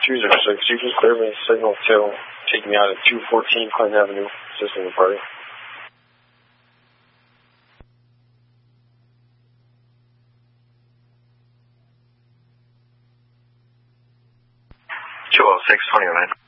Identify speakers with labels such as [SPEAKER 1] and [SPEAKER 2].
[SPEAKER 1] 206, you can clear me signal 2. Take me out at 214 Clinton Avenue, assisting the party. Six 29.